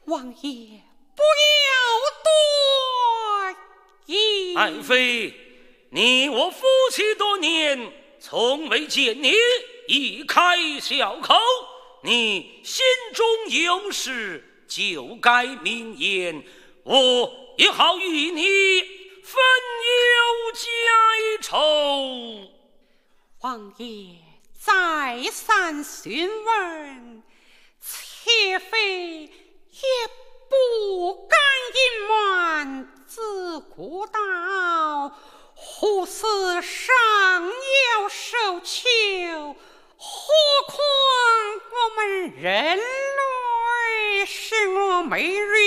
王爷不要多疑。 爱妃，你我夫妻多年，从未见你一开小口，你心中有事就该明言，我也好与你分忧解愁。 王爷再三询问，妾妃也不敢隐瞒，自古道胡死尚要受囚，何况我们人类是我美人